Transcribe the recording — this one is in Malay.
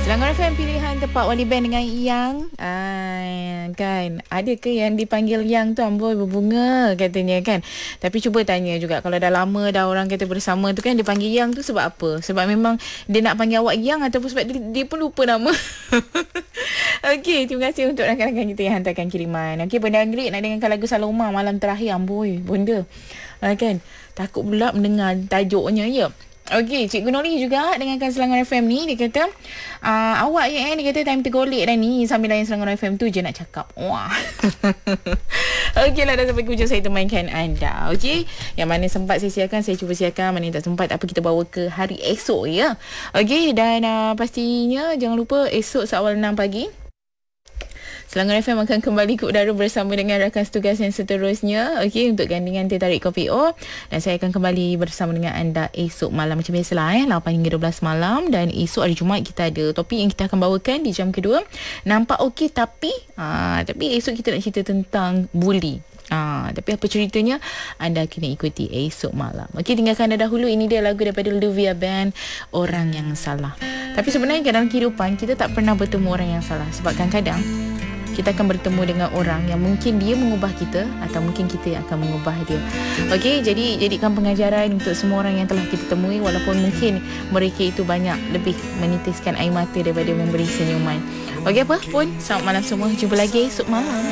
Selangor FM pilihan tepat Wali Band dengan Yang. Kan, ada ke yang dipanggil Yang tu amboi berbunga katanya kan. Tapi cuba tanya juga, kalau dah lama dah orang kata bersama tu kan, dia panggil Yang tu sebab apa? Sebab memang dia nak panggil awak Yang ataupun sebab dia pun lupa nama. Okey, terima kasih untuk rakan-rakan kita yang hantarkan kiriman. Okey, Bunda Anggrek nak dengarkan lagu Saloma malam terakhir amboi bunda. Kan, takut pula mendengar tajuknya ya. Okey, Cikgu Nori juga dengarkan Selangor FM ni. Dia kata, awak ya, dia kata time tergolek dah ni sambil layan Selangor FM tu je nak cakap. Wah. Okey lah, dah sampai ke hujung saya temankan anda. Okey, yang mana sempat saya siarkan, saya cuba siarkan. Mana yang tak sempat, apa kita bawa ke hari esok ya. Okey, dan pastinya jangan lupa esok seawal 6 pagi Selangor FM akan kembali ke udara bersama dengan rakan setugas yang seterusnya. Okey, untuk gandingan teh tarik kopi O. Dan saya akan kembali bersama dengan anda esok malam macam biasalah 8 hingga 12 malam. Dan esok hari Jumaat kita ada topik yang kita akan bawakan di jam kedua. Nampak okey tapi esok kita nak cerita tentang bully. Tapi apa ceritanya, anda kena ikuti esok malam. Okey, tinggalkan dahulu. Ini dia lagu daripada Luvia Band, Orang Yang Salah. Tapi sebenarnya dalam kehidupan kita tak pernah bertemu orang yang salah. Sebab kadang-kadang kita akan bertemu dengan orang yang mungkin dia mengubah kita atau mungkin kita yang akan mengubah dia. Okey, jadi jadikan pengajaran untuk semua orang yang telah kita temui, walaupun mungkin mereka itu banyak lebih menitiskan air mata daripada memberi senyuman. Okey, apa pun, selamat malam semua. Jumpa lagi esok malam.